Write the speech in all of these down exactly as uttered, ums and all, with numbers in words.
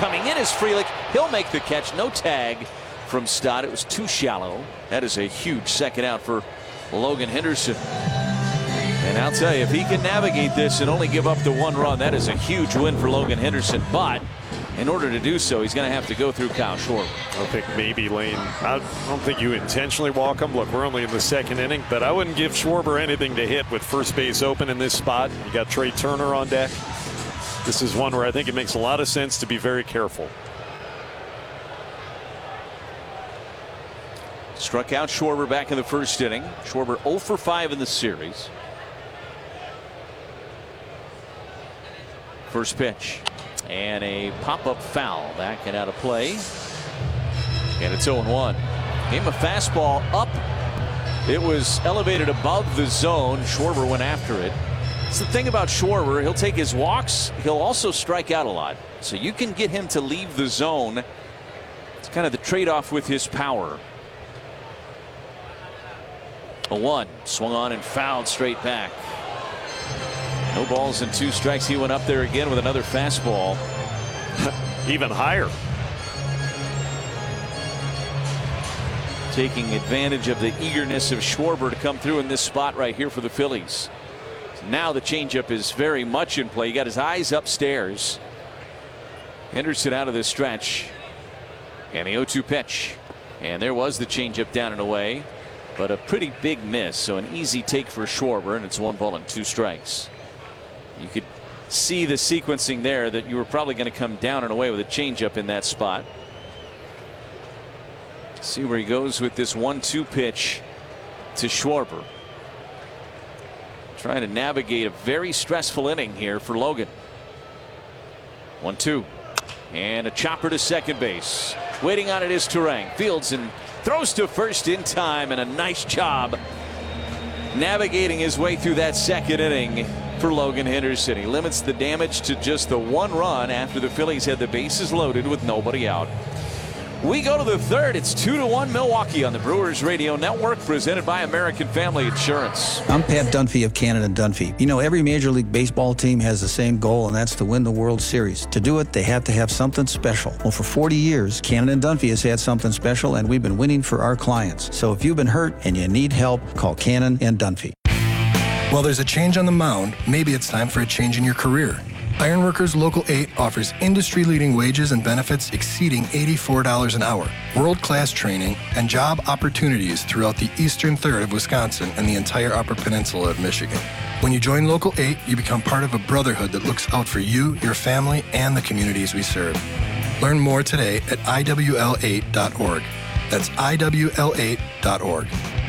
coming in is Frelick. He'll make the catch. No tag from Stott. It was too shallow. That is a huge second out for Logan Henderson. And I'll tell you, if he can navigate this and only give up the one run, that is a huge win for Logan Henderson. But in order to do so, he's going to have to go through Kyle Schwarber. I think maybe, Lane, I don't think you intentionally walk him. Look, we're only in the second inning, but I wouldn't give Schwarber anything to hit with first base open in this spot. You got Trey Turner on deck. This is one where I think it makes a lot of sense to be very careful. Struck out Schwarber back in the first inning. Schwarber oh for five in the series. First pitch. And a pop-up foul back and out of play. And it's oh and one. Gave him a fastball up. It was elevated above the zone. Schwarber went after it. It's the thing about Schwarber. He'll take his walks. He'll also strike out a lot. So you can get him to leave the zone. It's kind of the trade-off with his power. A one. Swung on and fouled straight back. No balls and two strikes. He went up there again with another fastball. Even higher. Taking advantage of the eagerness of Schwarber to come through in this spot right here for the Phillies. Now the changeup is very much in play. He got his eyes upstairs. Henderson out of the stretch. And the oh two pitch. And there was the changeup down and away. But a pretty big miss. So an easy take for Schwarber. And it's one ball and two strikes. You could see the sequencing there that you were probably going to come down and away with a changeup in that spot. See where he goes with this one two pitch to Schwarber. Trying to navigate a very stressful inning here for Logan. one two. And a chopper to second base. Waiting on it is Turang. Fields and throws to first in time, and a nice job navigating his way through that second inning for Logan Henderson. He limits the damage to just the one run after the Phillies had the bases loaded with nobody out. We go to the third. It's two to one Milwaukee on the Brewers Radio Network, presented by American Family Insurance. I'm Pat Dunphy of Cannon and Dunphy. You know, every Major League Baseball team has the same goal, and that's to win the World Series. To do it, they have to have something special. Well, for forty years, Cannon and Dunphy has had something special, and we've been winning for our clients. So if you've been hurt and you need help, call Cannon and Dunphy. Well, there's a change on the mound. Maybe it's time for a change in your career. Ironworkers Local eight offers industry-leading wages and benefits exceeding eighty-four dollars an hour, world-class training, and job opportunities throughout the eastern third of Wisconsin and the entire Upper Peninsula of Michigan. When you join Local eight, you become part of a brotherhood that looks out for you, your family, and the communities we serve. Learn more today at I W L eight dot org. That's I W L eight dot org.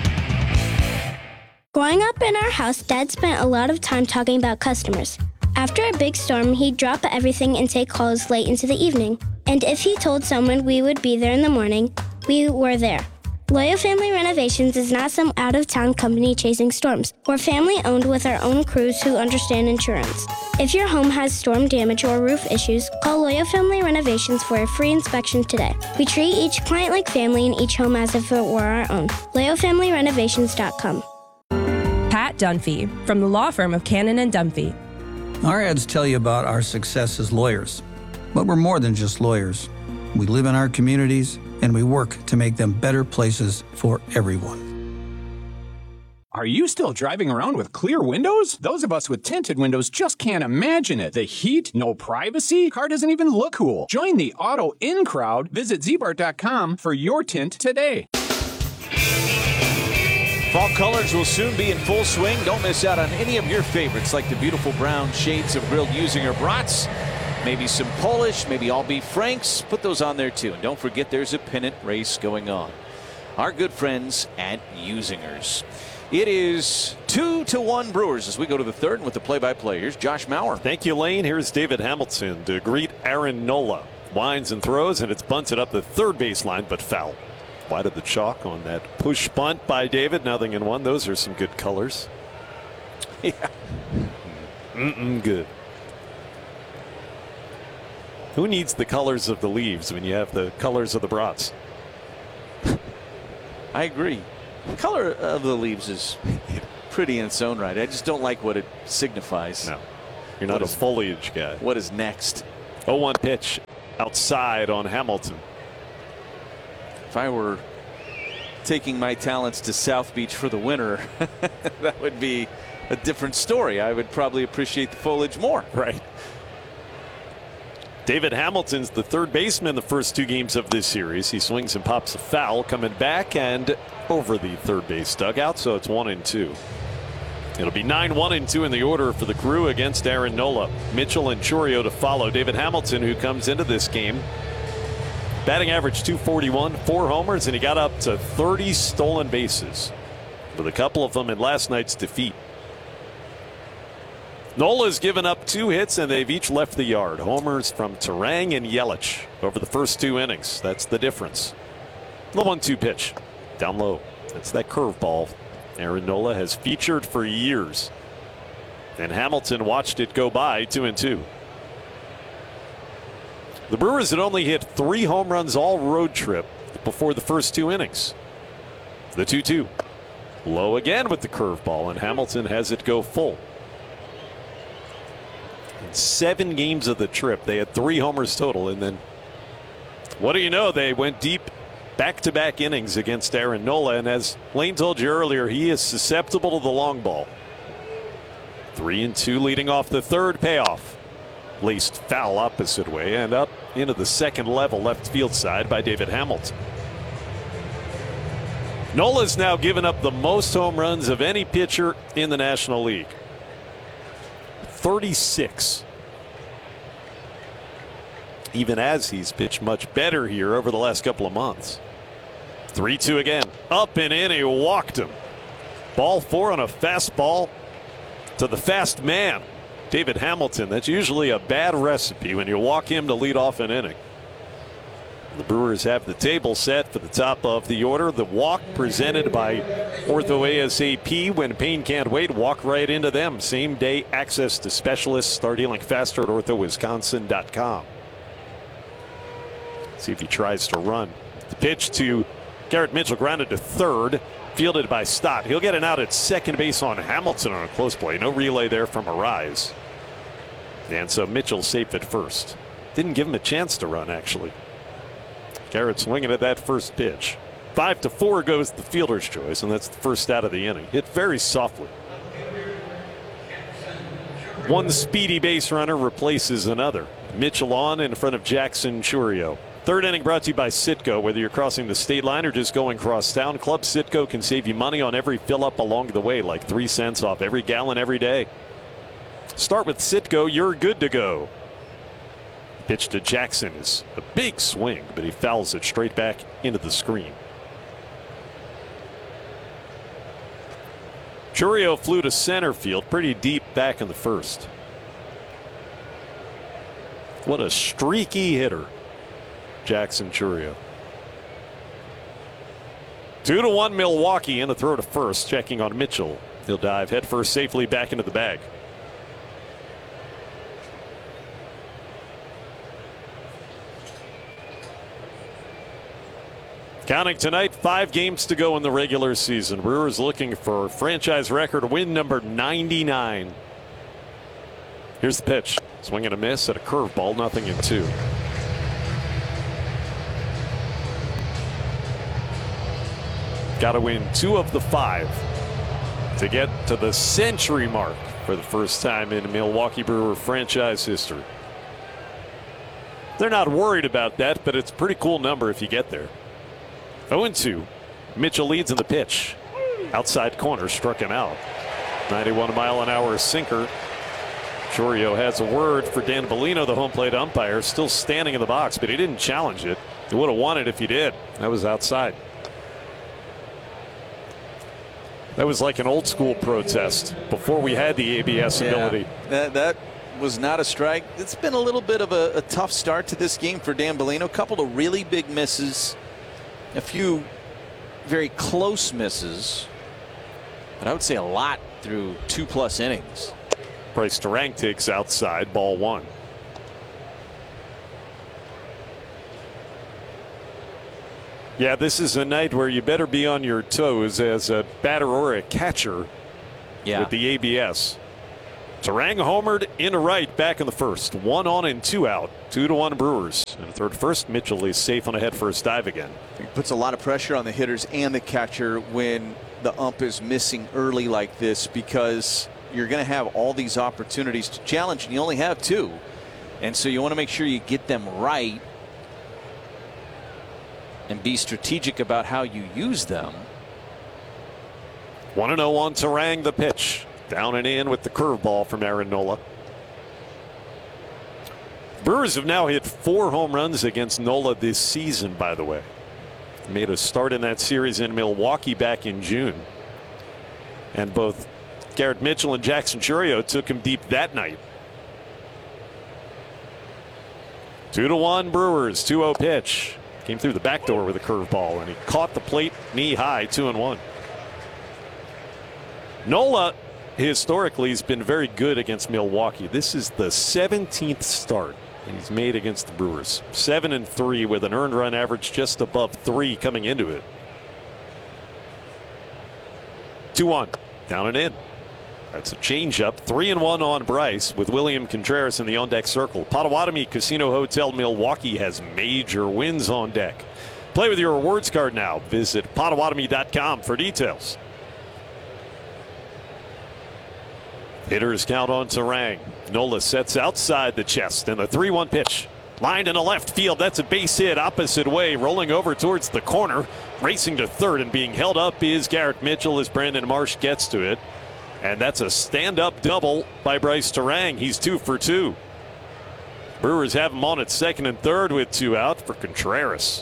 Growing up in our house, Dad spent a lot of time talking about customers. After a big storm, he'd drop everything and take calls late into the evening. And if he told someone we would be there in the morning, we were there. Loyal Family Renovations is not some out-of-town company chasing storms. We're family-owned with our own crews who understand insurance. If your home has storm damage or roof issues, call Loyal Family Renovations for a free inspection today. We treat each client like family and each home as if it were our own. loyal family renovations dot com. Pat Dunphy from the law firm of Cannon and Dunphy. Our ads tell you about our success as lawyers, but we're more than just lawyers. We live in our communities, and we work to make them better places for everyone. Are you still driving around with clear windows? Those of us with tinted windows just can't imagine it. The heat, no privacy, car doesn't even look cool. Join the auto in crowd. Visit Z Bart dot com for your tint today. Fall colors will soon be in full swing. Don't miss out on any of your favorites, like the beautiful brown shades of grilled Usinger brats. Maybe some Polish, maybe all beef Franks. Put those on there too. And don't forget there's a pennant race going on. Our good friends at Usingers. It is two to one Brewers as we go to the third. And with the play-by-play, here's Josh Mauer. Thank you, Lane. Here's David Hamilton to greet Aaron Nola. Winds and throws, and it's bunted up the third baseline, but foul. Wide of the chalk on that push bunt by David. Nothing in one. Those are some good colors. Yeah. Mm-mm, good. Who needs the colors of the leaves when you have the colors of the brats? I agree. The color of the leaves is pretty in its own right. I just don't like what it signifies. No. You're not what a is, foliage guy. What is next? oh one pitch. outside on Hamilton. If I were taking my talents to South Beach for the winter, that would be a different story. I would probably appreciate the foliage more. Right. David Hamilton's the third baseman the first two games of this series. He swings and pops a foul, coming back and over the third base dugout, so it's one and two. It'll be nine one and two in the order for the Crew against Aaron Nola. Mitchell and Chourio to follow. David Hamilton, who comes into this game batting average two forty-one, four homers, and he got up to thirty stolen bases, with a couple of them in last night's defeat. Nola's given up two hits, and they've each left the yard. Homers from Turang and Yelich over the first two innings. That's the difference. The one two pitch down low. That's that curveball Aaron Nola has featured for years. And Hamilton watched it go by, two and two. The Brewers had only hit three home runs all road trip before the first two innings. The two two. Low again with the curveball, and Hamilton has it go full. In seven games of the trip, they had three homers total, and then what do you know, they went deep back-to-back innings against Aaron Nola, and as Lane told you earlier, he is susceptible to the long ball. Three and two leading off the third. Payoff laced foul opposite way and up into the second level left field side by David Hamilton. Nola's now given up the most home runs of any pitcher in the National League. thirty-six. Even as he's pitched much better here over the last couple of months. three two again. Up and in. He walked him. Ball four on a fastball to the fast man, David Hamilton. That's usually a bad recipe when you walk him to lead off an inning. The Brewers have the table set for the top of the order. The walk presented by Ortho A S A P. When pain can't wait, walk right into them. Same day access to specialists. Start dealing faster at ortho wisconsin dot com. See if he tries to run. The pitch to Garrett Mitchell, grounded to third, fielded by Stott. He'll get an out at second base on Hamilton on a close play. No relay there from Arise. And so Mitchell safe at first. Didn't give him a chance to run, actually. Garrett swinging at that first pitch. Five to four goes the fielder's choice, and that's the first out of the inning. Hit very softly. One speedy base runner replaces another. Mitchell on in front of Jackson Chourio. Third inning brought to you by Citgo. Whether you're crossing the state line or just going cross town, Club Citgo can save you money on every fill up along the way, like three cents off every gallon every day. Start with Citgo, you're good to go. Pitch to Jackson is a big swing, but he fouls it straight back into the screen. Chourio flew to center field pretty deep back in the first. What a streaky hitter, Jackson Chourio. Two to one Milwaukee, in a throw to first, checking on Mitchell. He'll dive headfirst safely back into the bag. Counting tonight, five games to go in the regular season. Brewers looking for franchise record win number ninety-nine. Here's the pitch. Swing and a miss at a curveball, nothing in two. Got to win two of the five to get to the century mark for the first time in Milwaukee Brewer franchise history. They're not worried about that, but it's a pretty cool number if you get there. oh and two. Mitchell leads in the pitch. Outside corner, struck him out. ninety-one mile an hour sinker. Chourio has a word for Dan Bellino, the home plate umpire, still standing in the box, but he didn't challenge it. He would have won it if he did. That was outside. That was like an old school protest before we had the A B S yeah, ability. That, that was not a strike. It's been a little bit of a, a tough start to this game for Dan Bellino. A couple of really big misses. A few very close misses, but I would say a lot through two plus innings. Bryce Turang takes outside, ball one. Yeah, this is a night where you better be on your toes as a batter or a catcher yeah. with the A B S. Turang homered into right back in the first. One on and two out. Two to one Brewers. And third first, Mitchell is safe on a head first dive again. It puts a lot of pressure on the hitters and the catcher when the ump is missing early like this, because you're going to have all these opportunities to challenge and you only have two. And so you want to make sure you get them right and be strategic about how you use them. one and oh on Turang, the pitch. Down and in with the curveball from Aaron Nola. Brewers have now hit four home runs against Nola this season, by the way. Made a start in that series in Milwaukee back in June. And both Garrett Mitchell and Jackson Chourio took him deep that night. Two to one Brewers, two oh pitch. Came through the back door with a curveball, and he caught the plate knee high, two and one. Nola historically has been very good against Milwaukee. This is the seventeenth start he's made against the Brewers. Seven and three with an earned run average just above three coming into it. two one, down and in. That's a changeup. Three and one on Bryce with William Contreras in the on deck circle. Potawatomi Casino Hotel Milwaukee has major wins on deck. Play with your rewards card now. Visit Potawatomi dot com for details. Hitters count on Turang. Nola sets outside the chest, and the three one pitch. Lined in the left field. That's a base hit opposite way, rolling over towards the corner. Racing to third and being held up is Garrett Mitchell as Brandon Marsh gets to it. And that's a stand-up double by Bryce Turang. He's two for two. Brewers have him on at second and third with two out for Contreras.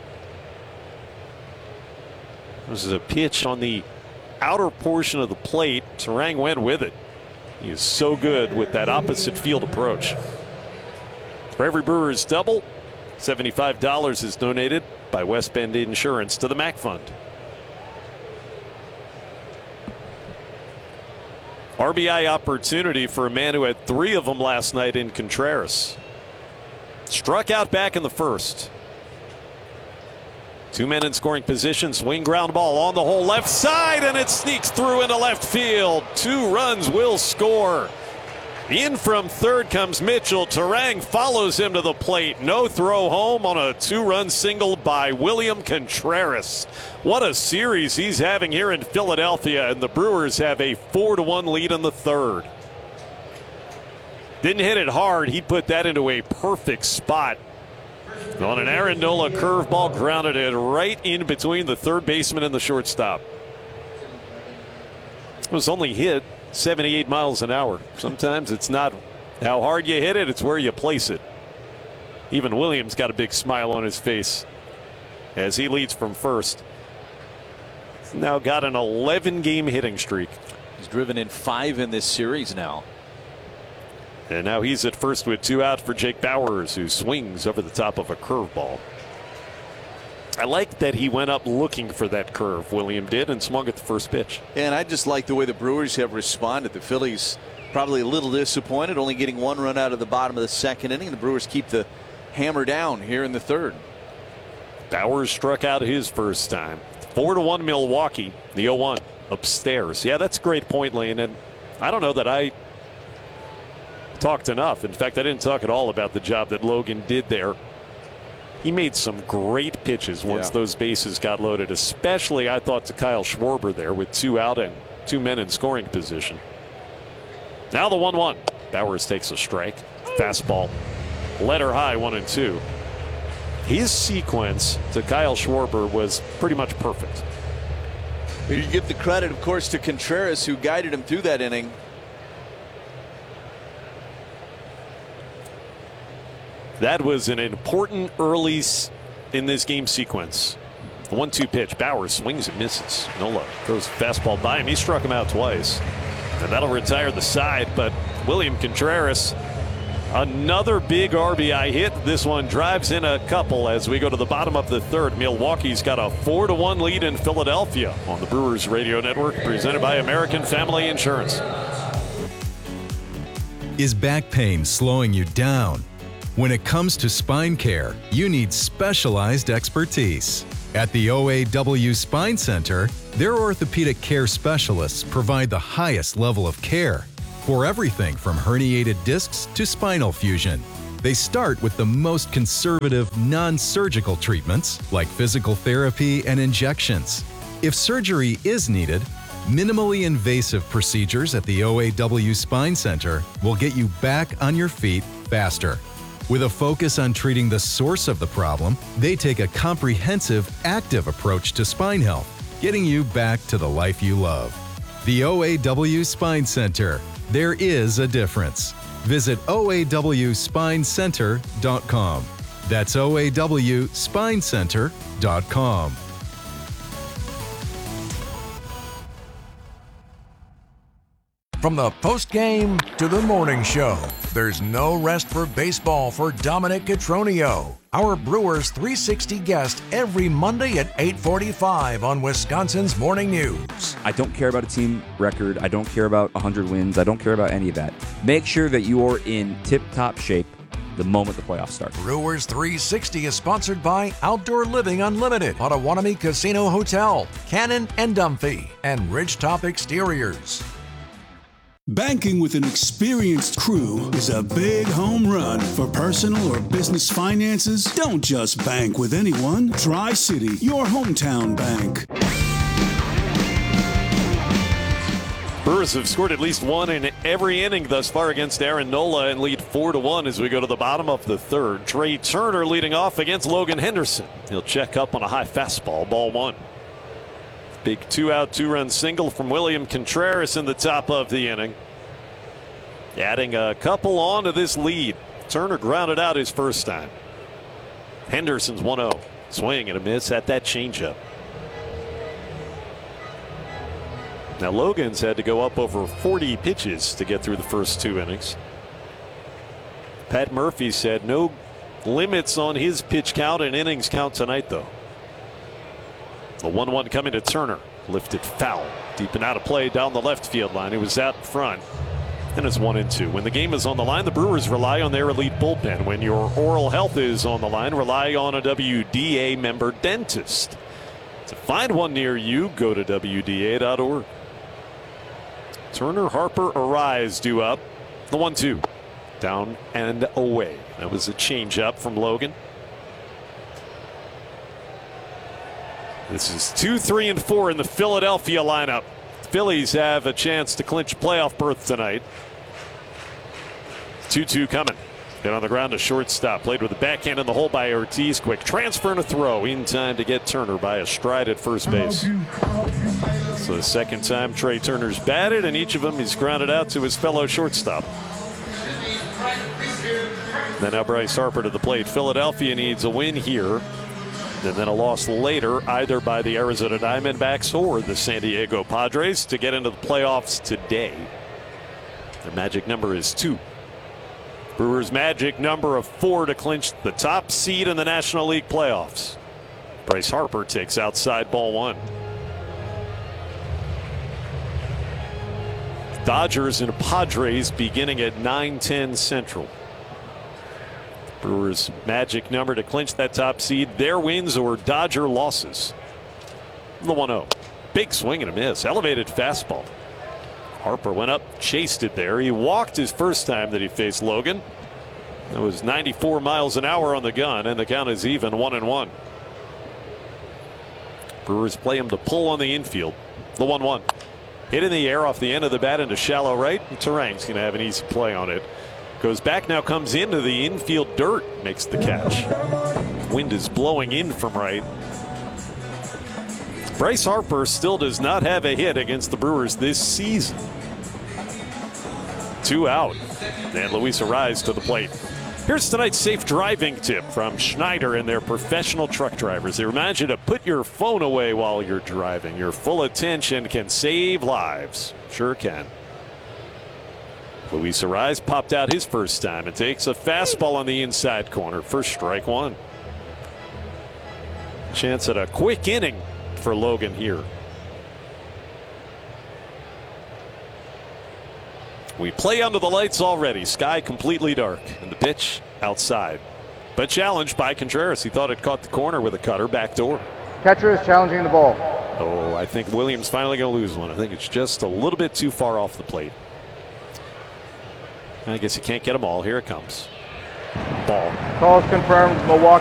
This is a pitch on the outer portion of the plate. Turang went with it. He is so good with that opposite field approach. For every Brewers double, seventy-five dollars is donated by West Bend Insurance to the Mac Fund. R B I opportunity for a man who had three of them last night in Contreras. Struck out back in the first. Two men in scoring position. Swing ground ball on the whole left side, and it sneaks through into left field. Two runs will score. In from third comes Mitchell. Turang follows him to the plate. No throw home on a two-run single by William Contreras. What a series he's having here in Philadelphia, and the Brewers have a four to one lead in the third. Didn't hit it hard. He put that into a perfect spot. On an Aaron Nola curveball, grounded it right in between the third baseman and the shortstop. It was only hit seventy-eight miles an hour. Sometimes it's not how hard you hit it, it's where you place it. Even Williams got a big smile on his face as he leads from first. He's now got an eleven game hitting streak. He's driven in five in this series now. And now he's at first with two out for Jake Bauers, who swings over the top of a curveball. I like that he went up looking for that curve, William did, and swung at the first pitch. And I just like the way the Brewers have responded. The Phillies probably a little disappointed, only getting one run out of the bottom of the second inning. The Brewers keep the hammer down here in the third. Bauers struck out his first time. Four to one Milwaukee. The oh one upstairs. Yeah, that's a great point, Lane. And I don't know that I talked enough. In fact, I didn't talk at all about the job that Logan did there. He made some great pitches once yeah. those bases got loaded, especially I thought to Kyle Schwarber there with two out and two men in scoring position. Now the one one. Bauers takes a strike. Fastball. Letter high, one and two. His sequence to Kyle Schwarber was pretty much perfect. You give the credit, of course, to Contreras, who guided him through that inning. That was an important early in this game sequence. The one two pitch. Bauers swings and misses. Nola throws fastball by him. He struck him out twice. And that'll retire the side. But William Contreras, another big R B I hit. This one drives in a couple as we go to the bottom of the third. Milwaukee's got a four to one lead in Philadelphia on the Brewers Radio Network, presented by American Family Insurance. Is back pain slowing you down? When it comes to spine care, you need specialized expertise. At the O A W Spine Center, their orthopedic care specialists provide the highest level of care. for everything from herniated discs to spinal fusion. They start with the most conservative, non-surgical treatments like physical therapy and injections. If surgery is needed, minimally invasive procedures at the O A W Spine Center will get you back on your feet faster. With a focus on treating the source of the problem, they take a comprehensive, active approach to spine health, getting you back to the life you love. The O A W Spine Center. There is a difference. Visit O A W spine center dot com. That's O A W spine center dot com. From the post-game to the morning show, there's no rest for baseball for Dominic Cotroneo, our Brewers three sixty guest every Monday at eight forty-five on Wisconsin's Morning News. I don't care about a team record. I don't care about one hundred wins. I don't care about any of that. Make sure that you are in tip-top shape the moment the playoffs start. Brewers three sixty is sponsored by Outdoor Living Unlimited, Potawatomi Casino Hotel, Cannon and Dunphy, and Ridgetop Exteriors. Banking with an experienced crew is a big home run. For personal or business finances, don't just bank with anyone. Tri-City, your hometown bank. Brewers have scored at least one in every inning thus far against Aaron Nola and lead four to one as we go to the bottom of the third. Trey Turner leading off against Logan Henderson. He'll check up on a high fastball, ball one. Big two-out, two-run single from William Contreras in the top of the inning. Adding a couple on to this lead. Turner grounded out his first time. Henderson's one oh. Swing and a miss at that changeup. Now Logan's had to go up over forty pitches to get through the first two innings. Pat Murphy said no limits on his pitch count and innings count tonight, though. The one one coming to Turner. Lifted foul. Deep and out of play down the left field line. It was out in front. And it's one and two. When the game is on the line, the Brewers rely on their elite bullpen. When your oral health is on the line, rely on a W D A member dentist. To find one near you, go to W D A dot org. Turner, Harper, Arise due up. The one two. Down and away. That was a changeup from Logan. This is two, three, and four in the Philadelphia lineup. Phillies have a chance to clinch playoff berth tonight. two two coming. Hit on the ground to shortstop. Played with the backhand in the hole by Ortiz. Quick transfer and a throw in time to get Turner by a stride at first base. So the second time Trey Turner's batted, and each of them he's grounded out to his fellow shortstop. Then now Bryce Harper to the plate. Philadelphia needs a win here. And then a loss later, either by the Arizona Diamondbacks or the San Diego Padres to get into the playoffs today. Their magic number is two. Brewers' magic number of four to clinch the top seed in the National League playoffs. Bryce Harper takes outside ball one. Dodgers and Padres beginning at nine ten Central. Brewers' magic number to clinch that top seed. Their wins or Dodger losses. The one oh. Big swing and a miss. Elevated fastball. Harper went up, chased it there. He walked his first time that he faced Logan. It was ninety-four miles an hour on the gun, and the count is even, one and one. Brewers play him to pull on the infield. The one one. Hit in the air off the end of the bat into shallow right. And Terang's going to have an easy play on it. Goes back now, comes into the infield dirt, makes the catch. Wind is blowing in from right. Bryce Harper still does not have a hit against the Brewers this season. Two out. And Luis Arise to the plate. Here's tonight's safe driving tip from Schneider and their professional truck drivers. They remind you to put your phone away while you're driving. Your full attention can save lives. Sure can. Luis Arise popped out his first time and takes a fastball on the inside corner for strike one. Chance at a quick inning for Logan here. We play under the lights already. Sky completely dark. And the pitch outside. But challenged by Contreras. He thought it caught the corner with a cutter back door. Catcher is challenging the ball. Oh, I think Williams finally going to lose one. I think it's just a little bit too far off the plate. I guess you can't get them all. Here it comes. Ball. Call is confirmed. Milwaukee.